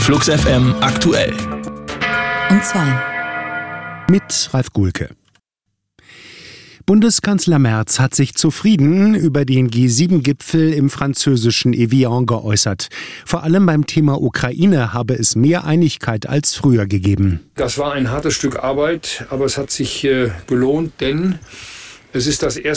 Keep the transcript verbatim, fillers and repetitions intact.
Flux F M aktuell. Und zwei. Mit Ralf Gulke. Bundeskanzler Merz hat sich zufrieden über den G sieben Gipfel im französischen Evian geäußert. Vor allem beim Thema Ukraine habe es mehr Einigkeit als früher gegeben. Das war ein hartes Stück Arbeit, aber es hat sich äh, gelohnt, denn es ist das erste